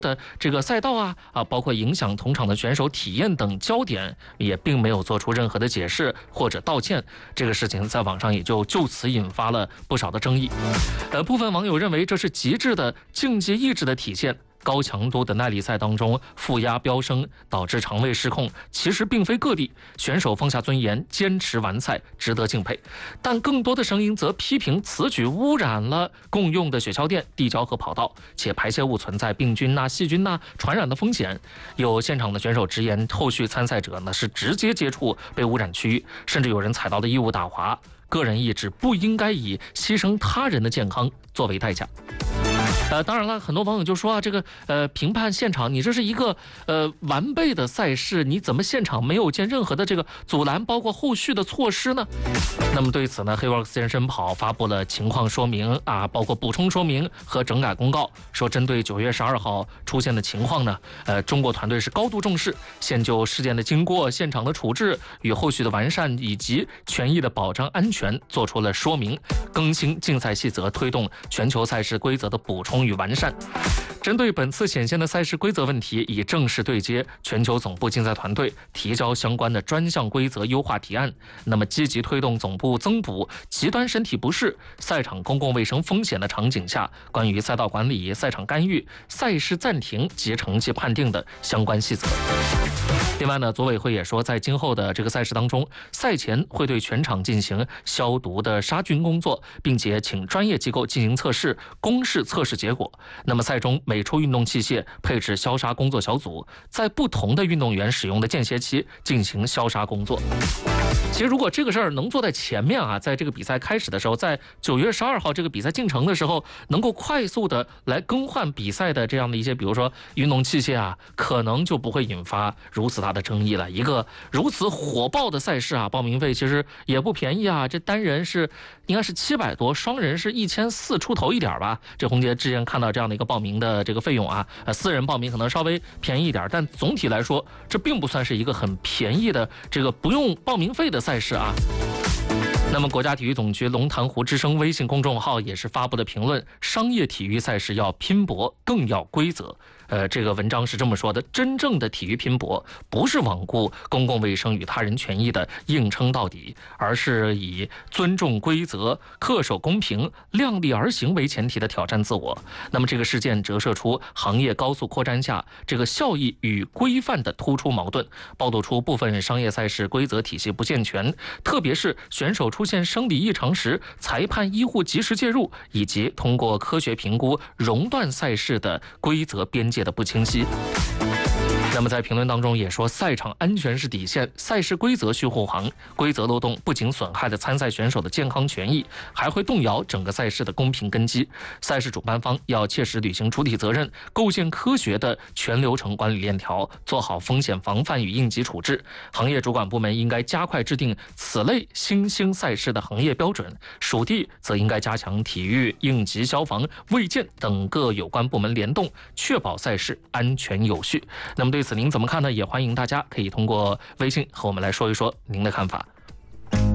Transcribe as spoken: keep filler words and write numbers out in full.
的这个赛道啊啊，包括影响同场的选手体验等焦点，也并没有做出任何的解释或者道歉。这个事情在网上也就就此引发了不少的争议。呃，部分网友认为这是极致的竞技意志的体现。高强度的耐力赛当中，负压飙升导致肠胃失控，其实并非个例。选手放下尊严，坚持完赛，值得敬佩。但更多的声音则批评此举污染了共用的雪橇垫、地胶和跑道，且排泄物存在病菌呐、细菌呐传染的风险。有现场的选手直言，后续参赛者呢是直接接触被污染区域，甚至有人踩到了异物打滑。个人意志不应该以牺牲他人的健康作为代价。呃，当然了，很多网友就说啊，这个呃评判现场，你这是一个呃完备的赛事，你怎么现场没有见任何的这个阻拦，包括后续的措施呢？那么对此呢，黑沃克斯健身跑发布了情况说明啊，包括补充说明和整改公告，说针对九月十二号出现的情况呢，呃，中国团队是高度重视，现就事件的经过、现场的处置与后续的完善以及权益的保障安全做出了说明，更新竞赛细则，推动全球赛事规则的补充与完善。针对本次显现的赛事规则问题，已正式对接全球总部竞赛团队，提交相关的专项规则优化提案。那么积极推动总部增补极端身体不适、赛场公共卫生风险的场景下，关于赛道管理、赛场干预、赛事暂停及成绩判定的相关细则。另外呢，组委会也说，在今后的这个赛事当中，赛前会对全场进行消毒的杀菌工作，并且请专业机构进行测试，公示测试结果。那么赛中每处运动器械配置消杀工作小组，在不同的运动员使用的间歇期进行消杀工作。其实如果这个事儿能做在前面啊，在这个比赛开始的时候，在九月十二号这个比赛进程的时候，能够快速的来更换比赛的这样的一些，比如说运动器械啊，可能就不会引发如此大的争议了。一个如此火爆的赛事啊，报名费其实也不便宜啊，这单人是应该是七百多，双人是一千四出头一点吧。这红杰之前看到这样的一个报名的这个费用啊，呃，私人报名可能稍微便宜一点，但总体来说，这并不算是一个很便宜的这个不用报名费的赛事啊。那么国家体育总局龙潭湖之声微信公众号也是发布的评论，商业体育赛事要拼搏，更要规则。呃，这个文章是这么说的：真正的体育拼搏不是罔顾公共卫生与他人权益的硬撑到底，而是以尊重规则、恪守公平、量力而行为前提的挑战自我。那么这个事件折射出行业高速扩张下这个效益与规范的突出矛盾，暴露出部分商业赛事规则体系不健全，特别是选手出现生理异常时，裁判医护及时介入，以及通过科学评估熔断赛事的规则边界的不清晰。那么在评论当中也说，赛场安全是底线，赛事规则需护航，规则漏洞不仅损害了参赛选手的健康权益，还会动摇整个赛事的公平根基。赛事主办方要切实履行主体责任，构建科学的全流程管理链条，做好风险防范与应急处置。行业主管部门应该加快制定此类新兴赛事的行业标准，属地则应该加强体育、应急、消防、卫健等各有关部门联动，确保赛事安全有序。那么对此您怎么看呢？也欢迎大家可以通过微信和我们来说一说您的看法。